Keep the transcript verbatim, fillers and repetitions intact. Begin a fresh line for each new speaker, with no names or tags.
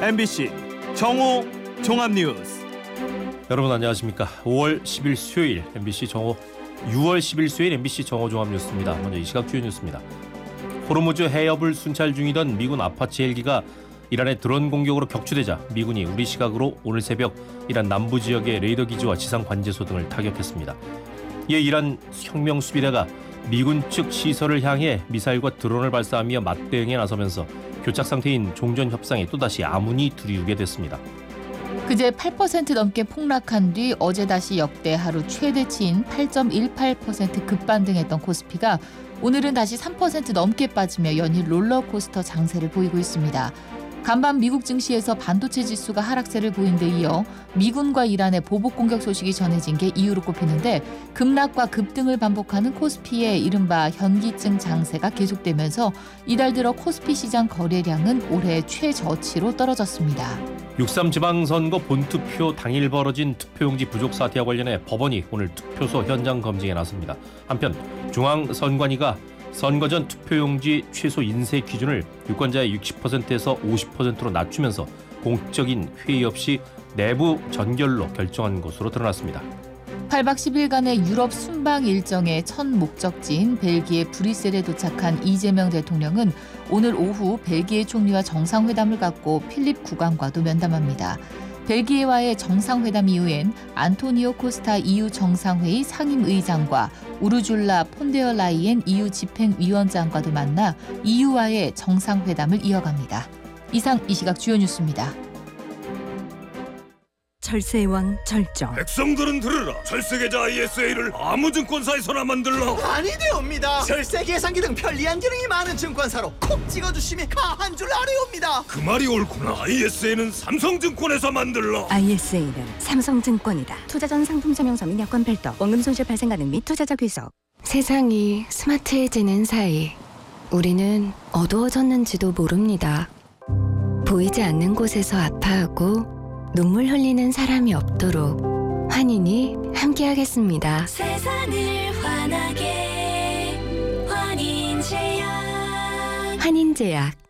엠비씨 정오 종합뉴스.
여러분 안녕하십니까. 오월 십일 수요일 엠비씨 정오 유월 십일 수요일 엠비씨 정오 종합뉴스입니다. 먼저 이 시각 주요 뉴스입니다. 호르무즈 해협을 순찰 중이던 미군 아파치 헬기가 이란의 드론 공격으로 격추되자 미군이 우리 시각으로 오늘 새벽 이란 남부 지역의 레이더 기지와 지상 관제소 등을 타격했습니다. 이에 이란 혁명 수비대가 미군 측 시설을 향해 미사일과 드론을 발사하며 맞대응에 나서면서 교착 상태인 종전 협상에 또다시 암운이 들이우게 됐습니다.
그제 팔 퍼센트 넘게 폭락한 뒤 어제 다시 역대 하루 최대치인 팔 점 일팔 퍼센트 급반등했던 코스피가 오늘은 다시 삼 퍼센트 넘게 빠지며 연일 롤러코스터 장세를 보이고 있습니다. 간밤 미국 증시에서 반도체 지수가 하락세를 보인 데 이어 미군과 이란의 보복 공격 소식이 전해진 게 이유로 꼽히는데 급락과 급등을 반복하는 코스피의 이른바 현기증 장세가 계속되면서 이달 들어 코스피 시장 거래량은 올해 최저치로 떨어졌습니다.
육삼 지방선거 본투표 당일 벌어진 투표용지 부족 사태와 관련해 법원이 오늘 투표소 현장 검증에 나섭니다. 한편 중앙선관위가 선거 전 투표용지 최소 인쇄 기준을 유권자의 육십 퍼센트에서 오십 퍼센트로 낮추면서 공적인 회의 없이 내부 전결로 결정한 것으로 드러났습니다.
팔 박 십 일간의 유럽 순방 일정의 첫 목적지인 벨기에 브뤼셀에 도착한 이재명 대통령은 오늘 오후 벨기에 총리와 정상회담을 갖고 필립 국왕과도 면담합니다. 벨기에와의 정상회담 이후엔 안토니오 코스타 이유 정상회의 상임의장과 우르줄라 폰데어 라이엔 이유 집행위원장과도 만나 이유와의 정상회담을 이어갑니다. 이상 이 시각 주요 뉴스입니다.
철새의 왕 절정.
백성들은 들으라. 철새계좌 아이에스에이를 아무 증권사에서나 만들라.
아니되옵니다. 절세 계산기 등 편리한 기능이 많은 증권사로 콕 찍어주시면 가한 줄 아뢰옵니다.
그 말이 옳구나. 아이에스에이는 삼성증권에서 만들라.
아이에스에이는 삼성증권이다. 투자 전 상품 설명서 및 여건 별도, 원금 손실 발생 가능 및 투자자 귀속.
세상이 스마트해지는 사이 우리는 어두워졌는지도 모릅니다. 보이지 않는 곳에서 아파하고 눈물 흘리는 사람이 없도록 환인이 함께하겠습니다.
세상을 환하게 환인제약.
환인제약.